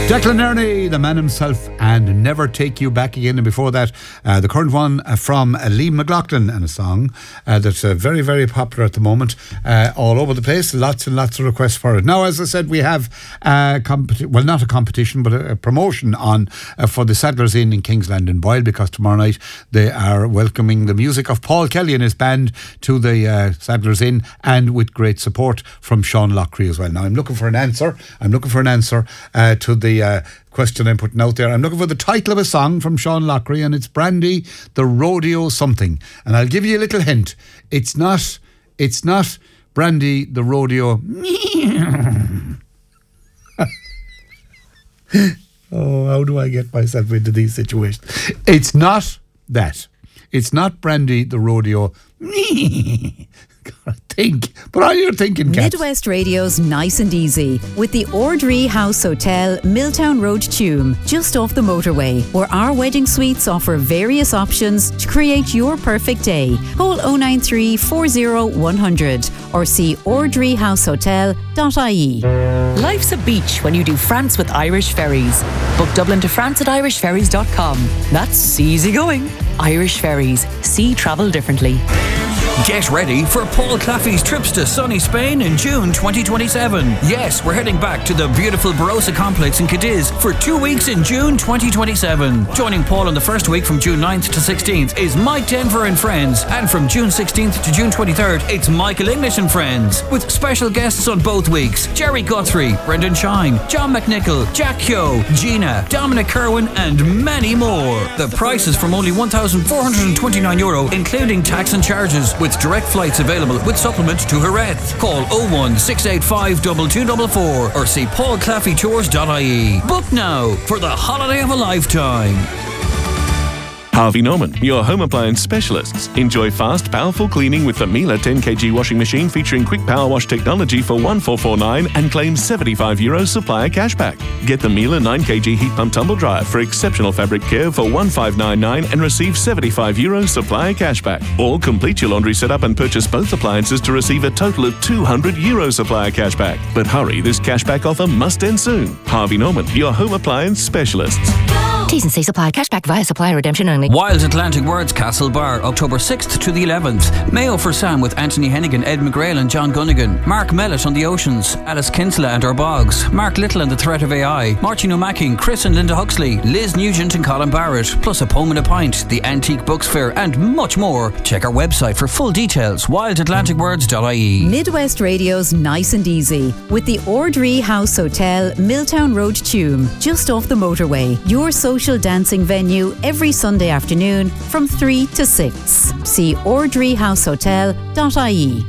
Declan Ernie, the man himself, and Never Take You Back Again. And before that, the current one from Liam McLaughlin, and a song that's very, very popular at the moment, all over the place. Lots and lots of requests for it. Now, as I said, we have not a competition, but a promotion on for the Sadler's Inn in Kingsland in Boyle, because tomorrow night they are welcoming the music of Paul Kelly and his band to the Sadler's Inn, and with great support from Sean Lockery as well. Now, I'm looking for an answer to the question I'm putting out there. I'm looking for the title of a song from Sean Lockery, and it's Brandy the Rodeo something. And I'll give you a little hint. It's not Brandy the Rodeo. Oh, how do I get myself into these situations? It's not that. It's not Brandy the Rodeo. Gotta think. But are you thinking, Kat? Midwest Radio's Nice and Easy with the Ordree House Hotel, Milltown Road, Tuam, just off the motorway, where our wedding suites offer various options to create your perfect day. Call 093 40 100 or see ordreehousehotel.ie. Life's a beach when you do France with Irish Ferries. Book Dublin to France at irishferries.com. That's easy going. Irish Ferries. See travel differently. Get ready for Paul Claffey's trips to sunny Spain in June 2027. Yes, we're heading back to the beautiful Barossa complex in Cadiz for 2 weeks in June 2027. Joining Paul on the first week from June 9th to 16th is Mike Denver and Friends. And from June 16th to June 23rd, it's Michael English and Friends. With special guests on both weeks: Jerry Guthrie, Brendan Shine, John McNichol, Jack Kyo, Gina, Dominic Kerwin, and many more. The price is from only €1,429, including tax and charges, with direct flights available with supplement to Jerez. Call 01685 2244 or see paulclaffeytours.ie. Book now for the holiday of a lifetime. Harvey Norman, your home appliance specialists. Enjoy fast, powerful cleaning with the Miele 10kg washing machine featuring quick power wash technology for €1449 and claim €75 supplier cashback. Get the Miele 9kg heat pump tumble dryer for exceptional fabric care for €1599 and receive €75 supplier cashback. Or complete your laundry setup and purchase both appliances to receive a total of €200 supplier cashback. But hurry, this cashback offer must end soon. Harvey Norman, your home appliance specialists. T's and C's apply. Cashback via supplier redemption only. Wild Atlantic Words Castle Bar, October 6th to the 11th. Mayo for Sam with Anthony Hennigan, Ed McGrail and John Gunnigan. Mark Mellett on the Oceans. Alice Kinsella and Our Bogs. Mark Little and the Threat of AI. Martin O'Macking, Chris and Linda Huxley. Liz Nugent and Colin Barrett. Plus a poem and a pint. The Antique Books Fair and much more. Check our website for full details. wildatlanticwords.ie. Midwest Radio's Nice and Easy with the Ordree House Hotel, Milltown Road, Tuam, just off the motorway. Your social dancing venue every Sunday afternoon from 3 to 6. See ordreehousehotel.ie.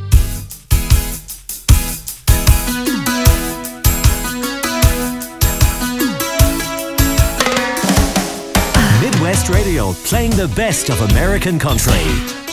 Midwest Radio, playing the best of American country.